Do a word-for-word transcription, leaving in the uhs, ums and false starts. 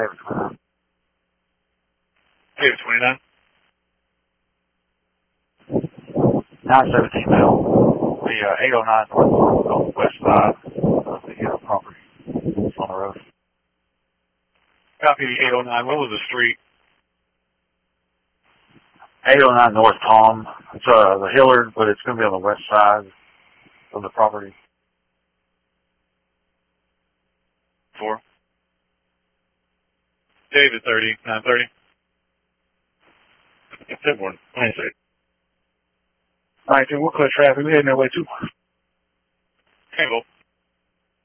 David twenty-nine. David twenty-nine. nine seventeen male. The uh, eight oh nine north on the west side of the uh, property. It's on the road. Copy eight oh nine. What was the street? eight oh nine North Tom. It's uh, the Hillard, but it's going to be on the west side of the property. Four. David thirty, nine thirty. Ten one. nineteen. nineteen, we'll clear traffic. We're heading that way too. Tango.